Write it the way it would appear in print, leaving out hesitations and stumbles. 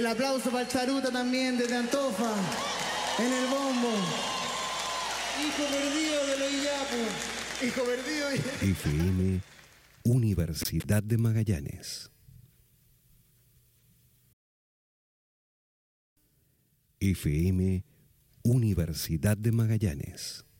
El aplauso para el Charuta también desde Antofa, en el bombo. Hijo perdido de los Iyapu. Hijo perdido. FM Universidad de Magallanes. FM Universidad de Magallanes.